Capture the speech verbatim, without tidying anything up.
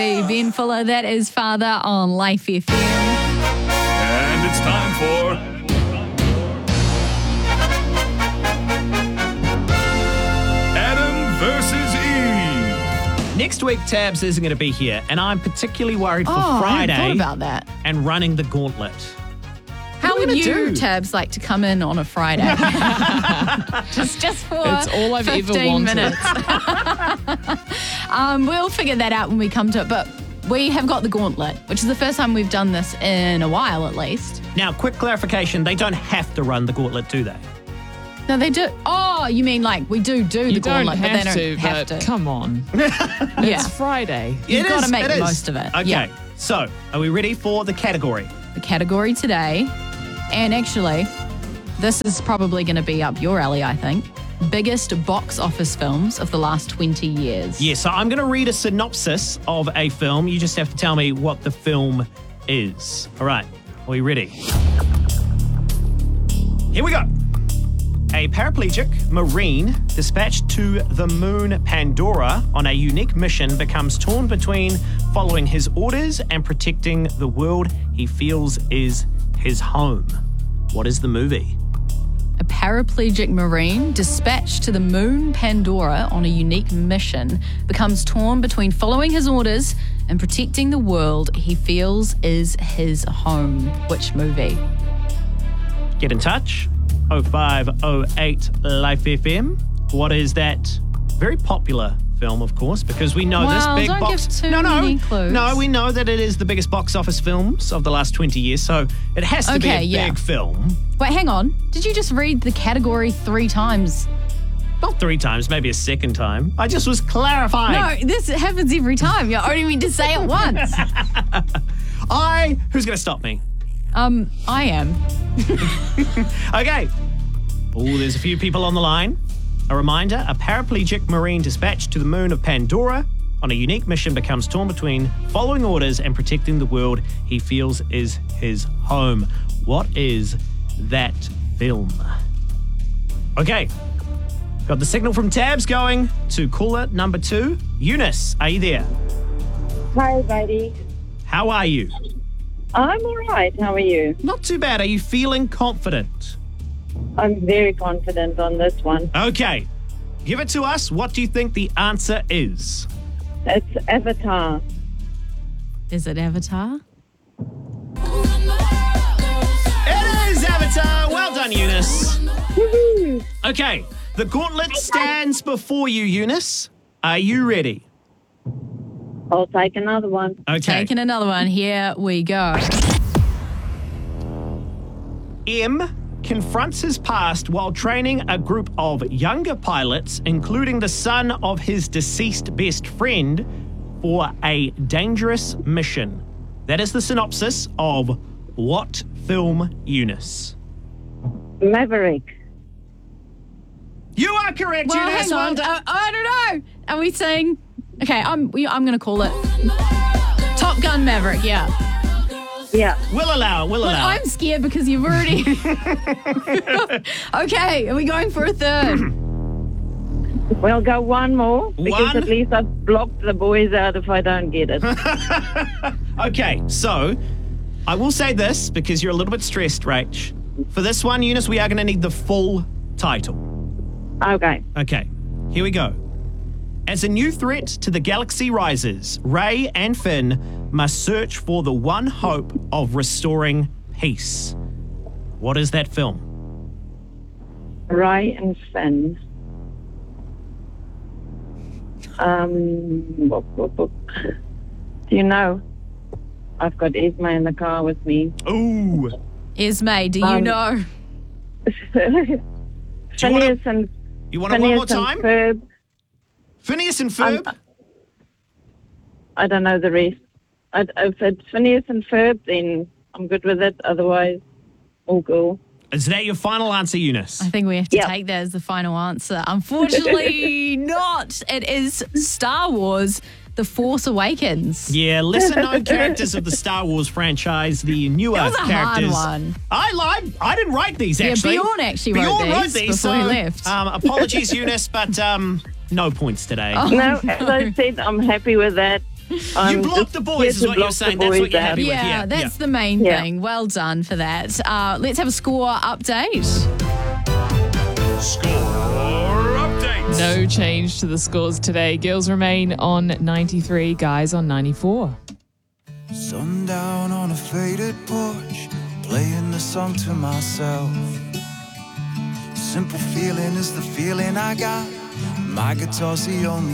be Ben Fuller. That is Father on Life F M. And it's time for... Adam versus Eve. Next week, Tabs isn't going to be here, and I'm particularly worried for Oh, Friday I hadn't thought about that. and running the gauntlet. How What are would we you, gonna do? Tabs, like to come in on a Friday? just, just for It's all I've ever fifteen wanted. minutes. um, we'll figure that out when we come to it. But we have got the gauntlet, which is the first time we've done this in a while, at least. Now, quick clarification, they don't have to run the gauntlet, do they? No, they do. Oh, you mean like we do do You the don't gauntlet, have but they don't to, have but to. come on. yeah. It's Friday. You've It got is, to make it the is. most of it. Okay, Yeah. so are we ready for the category? The category today, and actually, this is probably going to be up your alley, I think. Biggest box office films of the last twenty years. Yeah, so I'm going to read a synopsis of a film. You just have to tell me what the film is. All right, are we ready? Here we go. A paraplegic Marine dispatched to the moon Pandora on a unique mission becomes torn between following his orders and protecting the world he feels is his home. What is the movie? A paraplegic Marine dispatched to the moon Pandora on a unique mission becomes torn between following his orders and protecting the world he feels is his home. Which movie? Get in touch. oh five oh eight Life F M. What is that very popular film, of course, because we know Well, this big don't box. give too no, no, many clues. no. We know that it is the biggest box office films of the last twenty years, so it has to Okay, be a yeah. big film. Wait, hang on. Did you just read the category three times? Not three times, maybe a second time. I just was clarifying. No, this happens every time. You only mean to say it once. I. Who's going to stop me? Um, I am. Okay. Oh, there's a few people on the line. A reminder, a paraplegic Marine dispatched to the moon of Pandora on a unique mission becomes torn between following orders and protecting the world he feels is his home. What is that film? Okay. Got the signal from Tabs going to caller number two. Eunice, are you there? Hi, buddy. How are you? I'm all right. How are you? Not too bad. Are you feeling confident? I'm very confident on this one. Okay. Give it to us. What do you think the answer is? It's Avatar. Is it Avatar? It is Avatar. Well done, Eunice. Woohoo! Okay. The gauntlet stands before you, Eunice. Are you ready? I'll take another one. Okay. Taking another one. Here we go. M confronts his past while training a group of younger pilots, including the son of his deceased best friend, for a dangerous mission. That is the synopsis of what film, Eunice? Maverick. You are correct, Well, Eunice. hang Well on. done. Uh, I don't know. Are we saying? Okay, I'm. We, I'm going to call it Top Gun Maverick. Yeah. Yeah. We'll allow it. We'll But allow it. I'm scared because you've already. Okay, are we going for a third? We'll go one more because One? at least I've blocked the boys out if I don't get it. Okay, so I will say this because you're a little bit stressed, Rach. For this one, Eunice, we are going to need the full title. Okay. Okay, here we go. As a new threat to the galaxy rises, Rey and Finn must search for the one hope of restoring peace. What is that film? Ray and Finn. Um, boop, boop, boop. Do you know? I've got Esme in the car with me. Ooh. Esme, do you Um, know? Do you want Phineas to, and you want it one more Phineas and time? Ferb. Phineas and Ferb? Um, I don't know the rest. I, if it's Phineas and Ferb, then I'm good with it. Otherwise, all cool. Is that your final answer, Eunice? I think we have to Yep. take that as the final answer. Unfortunately, not. It is Star Wars The Force Awakens. Yeah, lesser known characters of the Star Wars franchise, the newer It was a hard characters. one. I lied. I didn't write these Yeah, actually. Bjorn actually wrote Bjorn these these, before so, he left. Um, apologies, Eunice, but um, no points today. No, as I said, I'm happy with that. I'm you blocked just the here boys, is to what you're block saying. the That's what boys you're out. happy with. Yeah, Yeah, that's yeah. the main Yeah. thing. Well done for that. Uh, let's have a score update. Score update. No change to the scores today. Girls remain on ninety-three, guys on ninety-four. Sundown on a faded porch, playing the song to myself. Simple feeling is the feeling I got. My guitar's the only